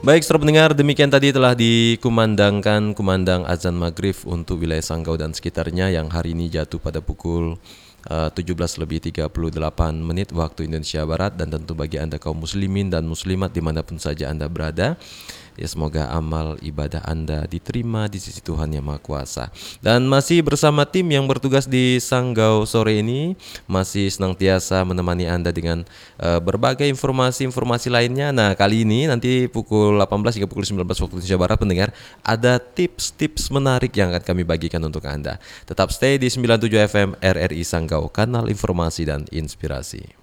Baik, saudara pendengar, demikian tadi telah dikumandangkan kumandang azan maghrib untuk wilayah Sanggau dan sekitarnya yang hari ini jatuh pada pukul 17:38 waktu Indonesia Barat. Dan tentu bagi Anda kaum muslimin dan muslimat dimanapun saja Anda berada, ya semoga amal ibadah Anda diterima di sisi Tuhan Yang Maha Kuasa. Dan masih bersama tim yang bertugas di Sanggau sore ini, masih senantiasa menemani Anda dengan berbagai informasi-informasi lainnya. Nah, kali ini nanti pukul 18 hingga pukul 19 waktu Indonesia Barat, pendengar, ada tips-tips menarik yang akan kami bagikan untuk Anda. Tetap stay di 97 FM RRI Sanggau, kanal informasi dan inspirasi.